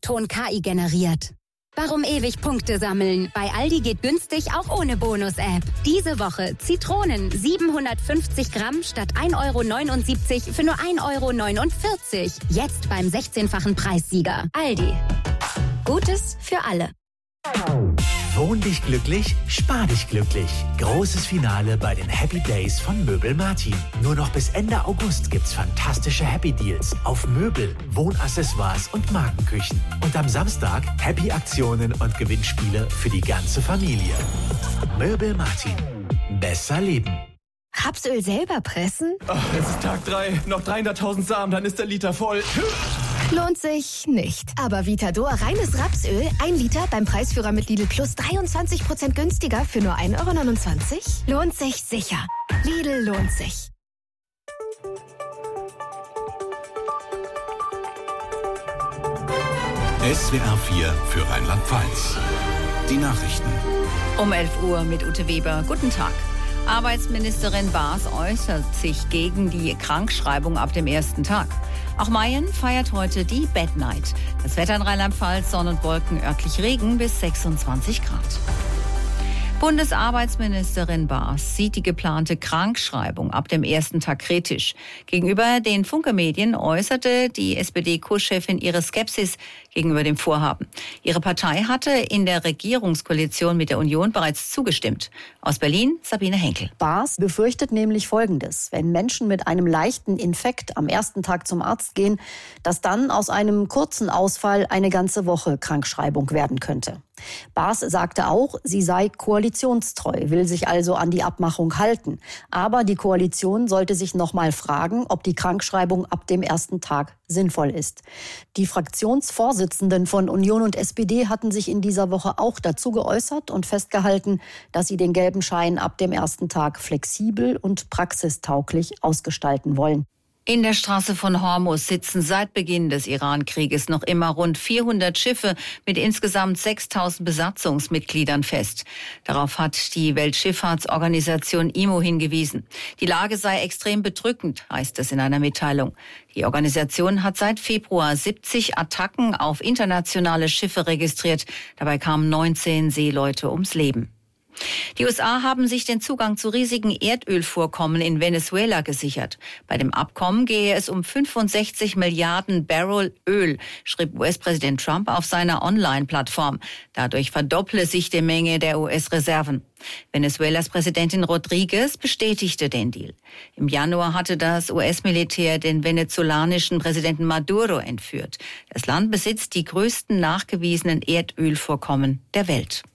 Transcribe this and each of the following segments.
O-Ton KI generiert. Warum ewig Punkte sammeln? Bei Aldi geht günstig auch ohne Bonus-App. Diese Woche Zitronen 750 Gramm statt 1,79 € für nur 1,49 €. Jetzt beim 16-fachen Preissieger. Aldi. Gutes für alle. Wohn dich glücklich, spar dich glücklich. Großes Finale bei den Happy Days von Möbel Martin. Nur noch bis Ende August gibt's fantastische Happy Deals auf Möbel, Wohnaccessoires und Markenküchen. Und am Samstag Happy Aktionen und Gewinnspiele für die ganze Familie. Möbel Martin. Besser leben. Rapsöl selber pressen? Oh, es ist Tag 3. Noch 300.000 Samen, dann ist der Liter voll. Lohnt sich nicht. Aber Vitador reines Rapsöl, 1 Liter beim Preisführer mit Lidl Plus 23% günstiger für nur 1,29 €? Lohnt sich sicher. Lidl lohnt sich. SWR 4 für Rheinland-Pfalz. Die Nachrichten. Um 11 Uhr mit Ute Weber. Guten Tag. Arbeitsministerin Baas äußert sich gegen die Krankschreibung ab dem ersten Tag. Auch Mayen feiert heute die Bad Night. Das Wetter in Rheinland-Pfalz, Sonne und Wolken, örtlich Regen bis 26 Grad. Bundesarbeitsministerin Baas sieht die geplante Krankschreibung ab dem ersten Tag kritisch. Gegenüber den Funke-Medien äußerte die SPD-Co-Chefin ihre Skepsis gegenüber dem Vorhaben. Ihre Partei hatte in der Regierungskoalition mit der Union bereits zugestimmt. Aus Berlin, Sabine Henkel. Baas befürchtet nämlich Folgendes: Wenn Menschen mit einem leichten Infekt am ersten Tag zum Arzt gehen, dass dann aus einem kurzen Ausfall eine ganze Woche Krankschreibung werden könnte. Baas sagte auch, sie sei koalitionstreu, will sich also an die Abmachung halten. Aber die Koalition sollte sich noch mal fragen, ob die Krankschreibung ab dem ersten Tag sinnvoll ist. Die Fraktionsvorsitzenden von Union und SPD hatten sich in dieser Woche auch dazu geäußert und festgehalten, dass sie den gelben Schein ab dem ersten Tag flexibel und praxistauglich ausgestalten wollen. In der Straße von Hormuz sitzen seit Beginn des Iran-Krieges noch immer rund 400 Schiffe mit insgesamt 6.000 Besatzungsmitgliedern fest. Darauf hat die Weltschifffahrtsorganisation IMO hingewiesen. Die Lage sei extrem bedrückend, heißt es in einer Mitteilung. Die Organisation hat seit Februar 70 Attacken auf internationale Schiffe registriert. Dabei kamen 19 Seeleute ums Leben. Die USA haben sich den Zugang zu riesigen Erdölvorkommen in Venezuela gesichert. Bei dem Abkommen gehe es um 65 Milliarden Barrel Öl, schrieb US-Präsident Trump auf seiner Online-Plattform. Dadurch verdopple sich die Menge der US-Reserven. Venezuelas Präsidentin Rodriguez bestätigte den Deal. Im Januar hatte das US-Militär den venezolanischen Präsidenten Maduro entführt. Das Land besitzt die größten nachgewiesenen Erdölvorkommen der Welt.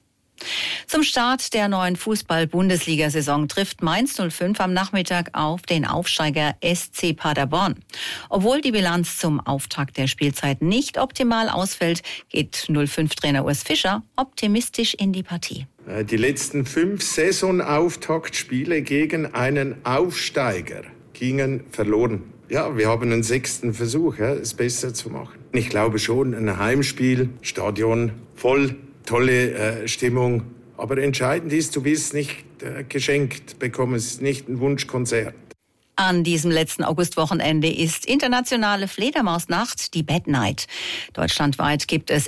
Zum Start der neuen Fußball-Bundesliga-Saison trifft Mainz 05 am Nachmittag auf den Aufsteiger SC Paderborn. Obwohl die Bilanz zum Auftakt der Spielzeit nicht optimal ausfällt, geht 05-Trainer Urs Fischer optimistisch in die Partie. Die letzten 5 Saisonauftaktspiele gegen einen Aufsteiger gingen verloren. Ja, wir haben einen 6. Versuch, es besser zu machen. Ich glaube schon, ein Heimspiel, Stadion voll, tolle Stimmung. Aber entscheidend ist, du bist nicht geschenkt, bekommst nicht ein Wunschkonzert. An diesem letzten Augustwochenende ist internationale Fledermausnacht, die Bad Night. Deutschlandweit gibt es